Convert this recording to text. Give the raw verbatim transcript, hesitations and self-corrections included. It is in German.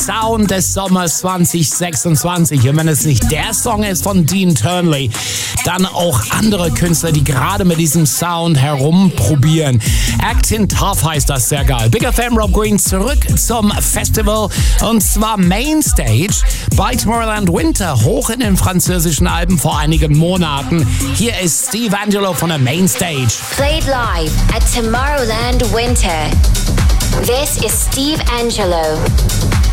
Sound des Sommers zwanzig sechsundzwanzig. Und wenn es nicht der Song ist von Dean Turnley, dann auch andere Künstler, die gerade mit diesem Sound herumprobieren. Acting Tough heißt das, sehr geil. Big F M, Rob Green, zurück zum Festival und zwar Mainstage bei Tomorrowland Winter, hoch in den französischen Alpen vor einigen Monaten. Hier ist Steve Angello von der Mainstage. Played live at Tomorrowland Winter. This is Steve Angello.